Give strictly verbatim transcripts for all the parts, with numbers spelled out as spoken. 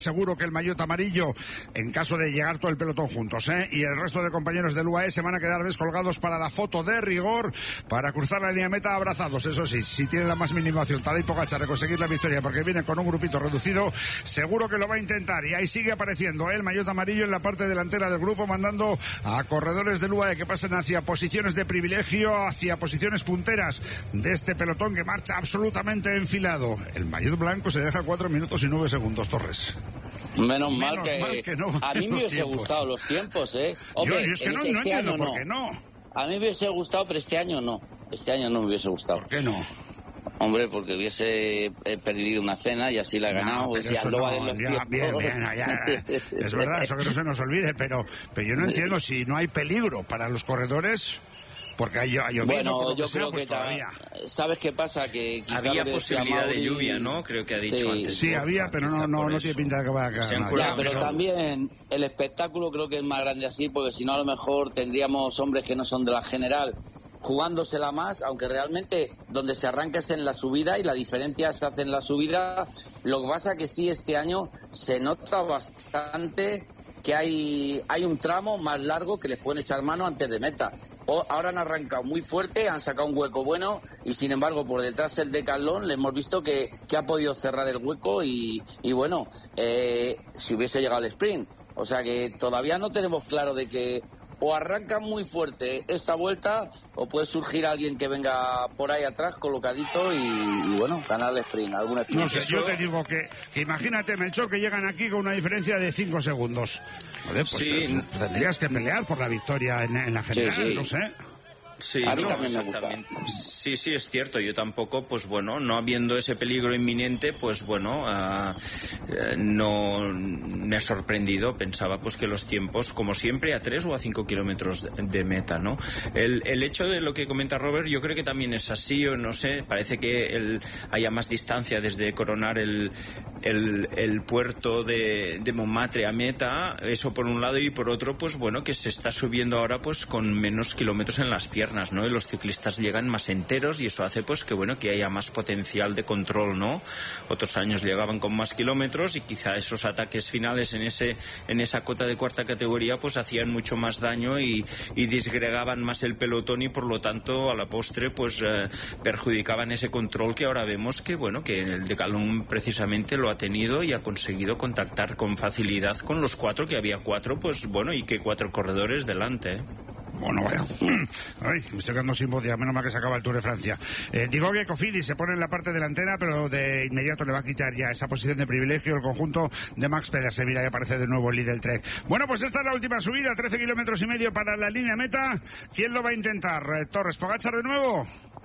Seguro que el maillot amarillo, en caso de llegar todo el pelotón juntos, ¿eh? y el resto de compañeros del U A E se van a quedar descolgados para la foto de rigor, para cruzar la línea de meta abrazados. Eso sí, si tiene la más mínima opción Tadej Pogačar de conseguir la victoria, porque viene con un grupito reducido, seguro que lo va a intentar. Y ahí sigue apareciendo ¿eh? el maillot amarillo en la parte delantera del grupo, mandando a corredores del U A E que pasen hacia posiciones de privilegio, hacia posiciones punteras de este pelotón que marcha absolutamente enfilado. El maillot blanco se deja cuatro minutos y nueve segundos, Torres. Menos, Menos mal, que, mal que no a mí me hubiese tiempos. gustado los tiempos, ¿eh? Hombre, yo, yo es que no, este no entiendo año por qué no. A mí me hubiese gustado, pero este año no. Este año no me hubiese gustado. ¿Por qué no? Hombre, porque hubiese perdido una cena y así la he ganado. No, eso no, de los ya, bien, bien, ya, es verdad, eso que no se nos olvide, pero, pero yo no entiendo si no hay peligro para los corredores. Porque hay, hay bueno, yo sea, creo pues que todavía. ¿Sabes qué pasa? Que había posibilidad de lluvia, ¿no? Creo que ha dicho sí, antes. Sí, había, pero no, no, no tiene pinta de que vaya a caer. Ya, pero también el espectáculo creo que es más grande así, porque si no a lo mejor tendríamos hombres que no son de la general jugándosela más, aunque realmente donde se arranca es en la subida y la diferencia se hace en la subida. Lo que pasa que sí, este año se nota bastante que hay hay un tramo más largo que les pueden echar mano antes de meta. O, ahora han arrancado muy fuerte, han sacado un hueco bueno y sin embargo por detrás el Decathlon le hemos visto que, que ha podido cerrar el hueco y, y bueno, eh, si hubiese llegado el sprint. O sea que todavía no tenemos claro de que o arrancan muy fuerte esta vuelta o puede surgir alguien que venga por ahí atrás colocadito y, y bueno, ganar el sprint, alguna sprint. No sé, yo te digo que, que imagínate, Melchor, que llegan aquí con una diferencia de cinco segundos. Joder, pues sí. te, tendrías que pelear por la victoria en, en la general, sí, sí. no sé. Sí, a mí no, también me exactamente. gusta. Sí, sí, es cierto. Yo tampoco, pues bueno, no habiendo ese peligro inminente, pues bueno, uh, uh, no me ha sorprendido. Pensaba pues que los tiempos, como siempre, a tres o a cinco kilómetros de, de meta, ¿no? El, el hecho de lo que comenta Robert, yo creo que también es así, o no sé, parece que el, haya más distancia desde coronar el, el, el puerto de, de Montmartre a meta, eso por un lado, y por otro, pues bueno, que se está subiendo ahora pues con menos kilómetros en las piernas, ¿no? Y los ciclistas llegan más enteros y eso hace pues que bueno que haya más potencial de control, ¿no? Otros años llegaban con más kilómetros y quizá esos ataques finales en ese en esa cota de cuarta categoría pues hacían mucho más daño y, y disgregaban más el pelotón y por lo tanto a la postre pues eh, perjudicaban ese control que ahora vemos que bueno que el Decathlon precisamente lo ha tenido y ha conseguido contactar con facilidad con los cuatro, que había cuatro, pues bueno, y que cuatro corredores delante, ¿eh? Bueno, vaya. Ay, me estoy quedando sin voz ya, menos mal que se acaba el Tour de Francia. Eh, digo que Cofidis se pone en la parte delantera, pero de inmediato le va a quitar ya esa posición de privilegio el conjunto de Max Pedersen. Mira, ya aparece de nuevo el líder del Trek. Bueno, pues esta es la última subida, trece kilómetros y medio para la línea meta. ¿Quién lo va a intentar? Eh, ¿Torres, Pogačar de nuevo?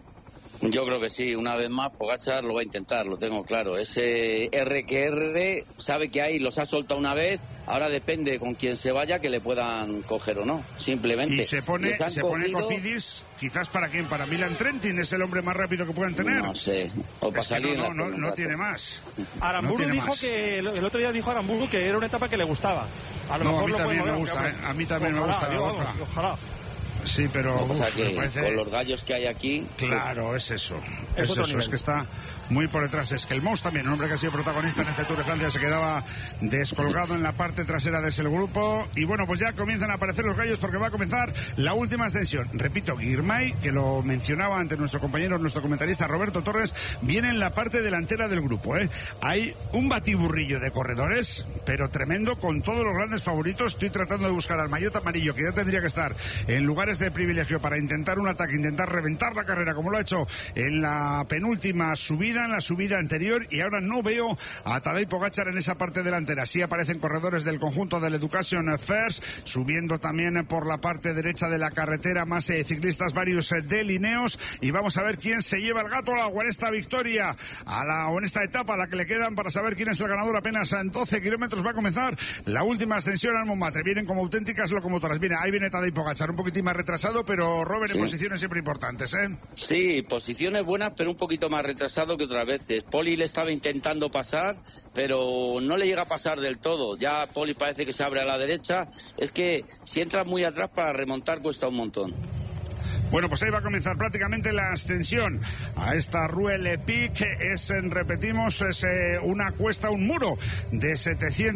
Yo creo que sí, una vez más Pogačar lo va a intentar, lo tengo claro. Ese R que R sabe que hay, los ha soltado una vez, ahora depende con quién se vaya que le puedan coger o no, simplemente. Y se pone, se pone cogido... Cofidis, quizás para quién, para Milan Trentin, es el hombre más rápido que puedan tener. No sé, o para salir no, no, no, no tiene más. Aramburu no tiene dijo más. que, el otro día dijo Aramburu que era una etapa que le gustaba. A lo no, mejor a mí lo también me ver, gusta, ¿eh? A mí también ojalá, me gusta. Digo, vamos, ojalá. Sí, pero uf, uf, que me parece... con los gallos que hay aquí. Claro, es eso. Es, es eso, es que está muy por detrás. Es que el Mous también, un hombre que ha sido protagonista en este Tour de Francia, se quedaba descolgado en la parte trasera de ese grupo. Y bueno, pues ya comienzan a aparecer los gallos porque va a comenzar la última ascensión. Repito, Girmay, que lo mencionaba ante nuestro compañero, nuestro comentarista Roberto Torres, viene en la parte delantera del grupo, ¿eh? Hay un batiburrillo de corredores, pero tremendo, con todos los grandes favoritos. Estoy tratando de buscar al maillot amarillo, que ya tendría que estar en lugares de privilegio para intentar un ataque, intentar reventar la carrera, como lo ha hecho en la penúltima subida, en la subida anterior, y ahora no veo a Tadej Pogačar en esa parte delantera. Sí aparecen corredores del conjunto del Education First, subiendo también por la parte derecha de la carretera más eh, ciclistas varios eh, de Lineos, y vamos a ver quién se lleva el gato al agua en esta victoria, a la, o en esta etapa a la que le quedan para saber quién es el ganador. Apenas en doce kilómetros va a comenzar la última ascensión al Montmartre. Vienen como auténticas locomotoras. Mira, ahí viene Tadej Pogačar, un poquitín más retrasado, pero Robert, sí, en posiciones siempre importantes, ¿eh? Sí, posiciones buenas, pero un poquito más retrasado que otras veces. Poli le estaba intentando pasar, pero no le llega a pasar del todo. Ya Poli parece que se abre a la derecha. Es que si entras muy atrás para remontar cuesta un montón. Bueno, pues ahí va a comenzar prácticamente la ascensión a esta Rue Le Pic. Es, repetimos, es una cuesta, un muro de setecientos